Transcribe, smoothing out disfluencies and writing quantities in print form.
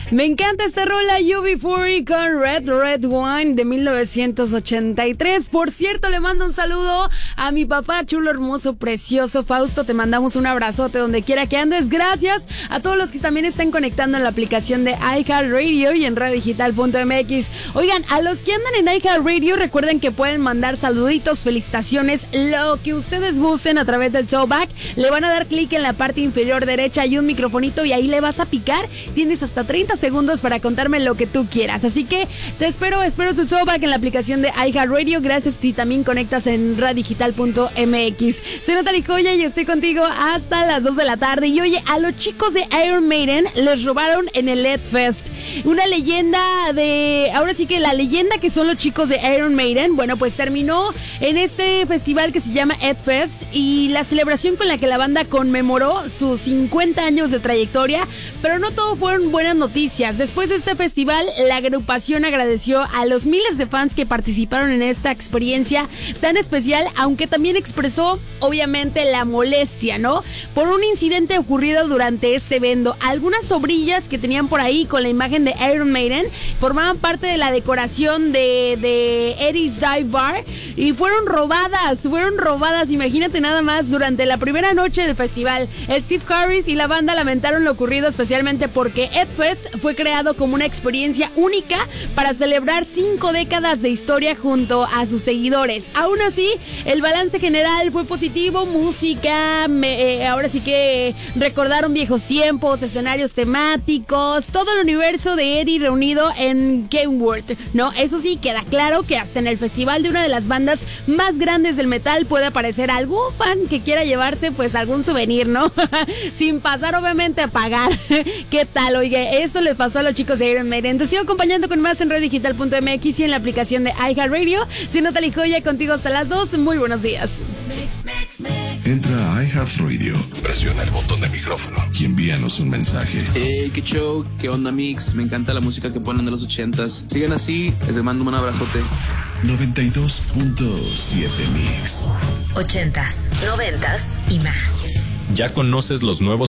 Me encanta esta rola UB40 con Red Wine de 1983. Por cierto, le mando un saludo a mi papá chulo, hermoso, precioso Fausto. Te mandamos un abrazote donde quiera que andes. Gracias a todos los que también están conectando en la aplicación de iHeartRadio y en radiodigital.mx. Oigan, a los que andan en iHeartRadio, recuerden que pueden mandar saluditos, felicitaciones, lo que ustedes gusten a través del showback. Le van a dar clic en la parte inferior derecha, hay un microfonito y ahí le vas a picar. Tienes hasta 30 segundos para contarme lo que tú quieras. Así que te espero tu showback en la aplicación de iHeartRadio. Gracias si también conectas en radiodigital.mx. Soy Natalie Coya y estoy contigo hasta las 2 de la tarde. Y oye, a los chicos de Iron Maiden les robaron en el Ed Fest. Una leyenda ahora sí que la leyenda que son los chicos de Iron Maiden, bueno, pues terminó en este festival que se llama Ed Fest y la celebración con la que la banda conmemoró sus 50 años de trayectoria, pero no todo fueron buenas noticias. Después de este festival, la agrupación agradeció a los miles de fans que participaron en esta experiencia tan especial, aunque también expresó, obviamente, la molestia, ¿no? Por un incidente ocurrido durante este evento. Algunas sobrillas que tenían por ahí con la imagen de Iron Maiden formaban parte de la decoración de Eddie's Dive Bar y fueron robadas, imagínate nada más, durante la primera noche del festival. Steve Harris y la banda lamentaron lo ocurrido, especialmente porque Ed Fest fue creado como una experiencia única para celebrar 5 décadas de historia junto a sus seguidores. Aún así, el balance general fue positivo, música, ahora sí que recordaron viejos tiempos, escenarios temáticos, todo el universo de Eddie reunido en Kenworth, ¿no? Eso sí, queda claro que hasta en el festival de una de las bandas más grandes del metal puede aparecer algún fan que quiera llevarse pues algún souvenir, ¿no? Sin pasar obviamente a pagar. ¿Qué tal? Oye, eso les pasó a los chicos de Iron Maiden. Te sigo acompañando con más en radiodigital.mx y en la aplicación de iHeartRadio. Soy Natalie Coya, contigo hasta las 2. Muy buenos días. Entra a iHeartRadio, presiona el botón de micrófono y envíanos un mensaje. Hey, qué show, qué onda mix, me encanta la música que ponen de los 80s. Sigan así, les mando un abrazote. 92.7 Mix. 80s, 90s y más. ¿Ya conoces los nuevos